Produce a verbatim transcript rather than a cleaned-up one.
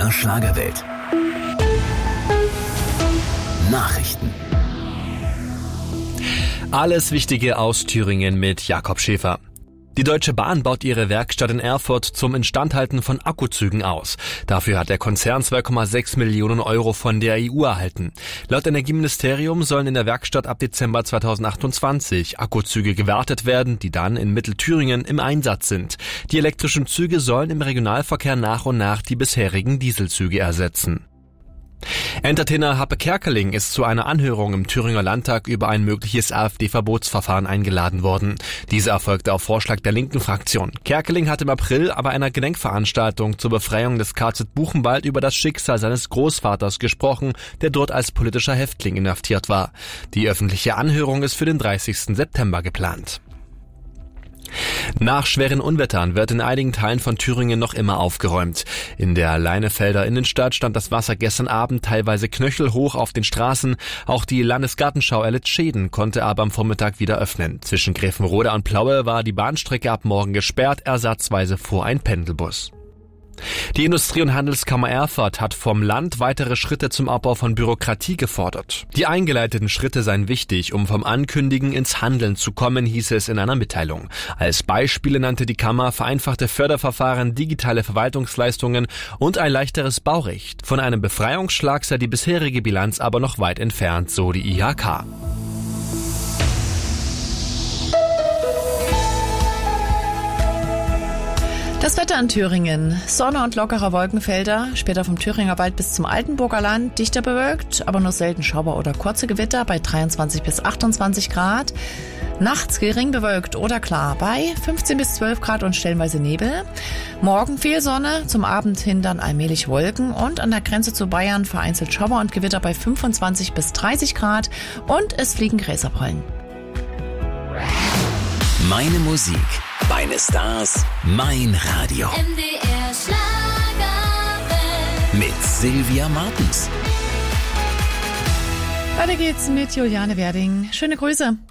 der Schlagerwelt. Nachrichten. Alles Wichtige aus Thüringen mit Jakob Schäfer. Die Deutsche Bahn baut ihre Werkstatt in Erfurt zum Instandhalten von Akkuzügen aus. Dafür hat der Konzern zwei Komma sechs Millionen Euro von der E U erhalten. Laut Energieministerium sollen in der Werkstatt ab Dezember zweitausendachtundzwanzig Akkuzüge gewartet werden, die dann in Mittelthüringen im Einsatz sind. Die elektrischen Züge sollen im Regionalverkehr nach und nach die bisherigen Dieselzüge ersetzen. Entertainer Happe Kerkeling ist zu einer Anhörung im Thüringer Landtag über ein mögliches AfD-Verbotsverfahren eingeladen worden. Diese erfolgte auf Vorschlag der linken Fraktion. Kerkeling hat im April bei einer Gedenkveranstaltung zur Befreiung des K Z Buchenwald über das Schicksal seines Großvaters gesprochen, der dort als politischer Häftling inhaftiert war. Die öffentliche Anhörung ist für den dreißigsten September geplant. Nach schweren Unwettern wird in einigen Teilen von Thüringen noch immer aufgeräumt. In der Leinefelder Innenstadt stand das Wasser gestern Abend teilweise knöchelhoch auf den Straßen. Auch die Landesgartenschau erlitt Schäden, konnte aber am Vormittag wieder öffnen. Zwischen Grevenroda und Plaue war die Bahnstrecke ab morgen gesperrt, ersatzweise fuhr ein Pendelbus. Die Industrie- und Handelskammer Erfurt hat vom Land weitere Schritte zum Abbau von Bürokratie gefordert. Die eingeleiteten Schritte seien wichtig, um vom Ankündigen ins Handeln zu kommen, hieß es in einer Mitteilung. Als Beispiele nannte die Kammer vereinfachte Förderverfahren, digitale Verwaltungsleistungen und ein leichteres Baurecht. Von einem Befreiungsschlag sei die bisherige Bilanz aber noch weit entfernt, so die I H K. Das Wetter in Thüringen. Sonne und lockerer Wolkenfelder, später vom Thüringer Wald bis zum Altenburger Land, dichter bewölkt, aber nur selten Schauer oder kurze Gewitter bei dreiundzwanzig bis achtundzwanzig Grad. Nachts gering bewölkt oder klar bei fünfzehn bis zwölf Grad und stellenweise Nebel. Morgen viel Sonne, zum Abend hin dann allmählich Wolken und an der Grenze zu Bayern vereinzelt Schauer und Gewitter bei fünfundzwanzig bis dreißig Grad und es fliegen Gräserpollen. Meine Musik, meine Stars, mein Radio. M D R Schlagerwelt. Mit Silvia Martens. Weiter geht's mit Juliane Werding. Schöne Grüße.